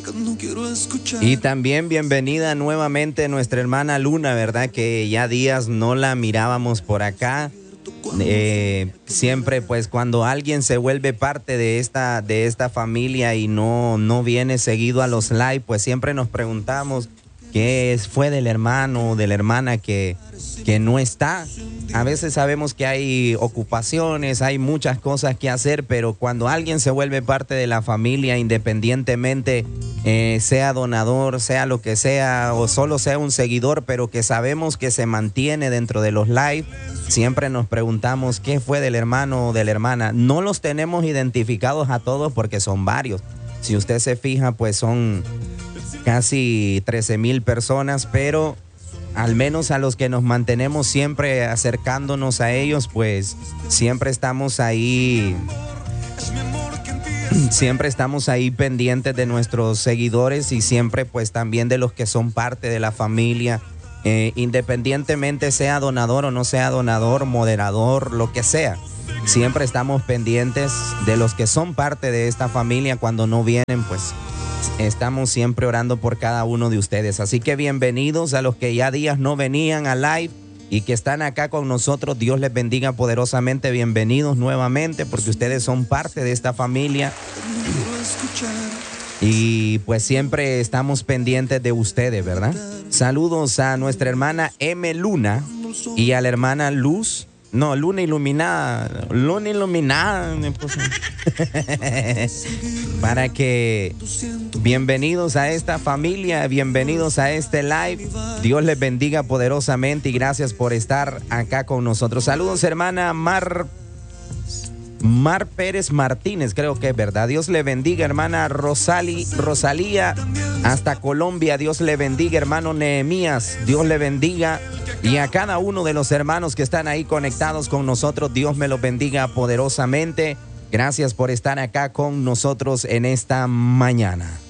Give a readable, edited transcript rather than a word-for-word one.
no quiero escuchar. Y también bienvenida nuevamente nuestra hermana Luna, ¿verdad? Que ya días no la mirábamos por acá. Siempre pues cuando alguien se vuelve parte de esta familia y no viene seguido a los live, pues siempre nos preguntamos qué fue del hermano o de la hermana que no está. A veces sabemos que hay ocupaciones, hay muchas cosas que hacer, pero cuando alguien se vuelve parte de la familia, independientemente sea donador, sea lo que sea, o solo sea un seguidor, pero que sabemos que se mantiene dentro de los live, siempre nos preguntamos qué fue del hermano o de la hermana. No los tenemos identificados a todos porque son varios. Si usted se fija, pues son casi 13,000 personas, pero al menos a los que nos mantenemos siempre acercándonos a ellos, pues siempre estamos ahí pendientes de nuestros seguidores y siempre pues también de los que son parte de la familia, independientemente sea donador o no sea donador, moderador, lo que sea. Siempre estamos pendientes de los que son parte de esta familia. Cuando no vienen, pues estamos siempre orando por cada uno de ustedes. Así que bienvenidos a los que ya días no venían a live y que están acá con nosotros. Dios les bendiga poderosamente. Bienvenidos nuevamente porque ustedes son parte de esta familia. Y pues siempre estamos pendientes de ustedes, ¿verdad? Saludos a nuestra hermana M. Luna y a la hermana Luz. No, Luna Iluminada. Para que bienvenidos a esta familia, bienvenidos a este live. Dios les bendiga poderosamente y gracias por estar acá con nosotros. Saludos, hermana Mar Pérez Martínez, creo que es verdad. Dios le bendiga, hermana Rosalía, hasta Colombia. Dios le bendiga, hermano Nehemías. Dios le bendiga. Y a cada uno de los hermanos que están ahí conectados con nosotros, Dios me los bendiga poderosamente. Gracias por estar acá con nosotros en esta mañana.